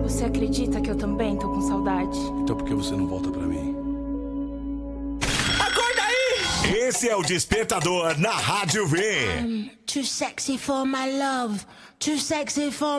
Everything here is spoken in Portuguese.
Você acredita que eu também tô com saudade? Então por que você não volta pra mim? Acorda aí! Esse é o Despertador na Rádio V. Too sexy for my love, too sexy for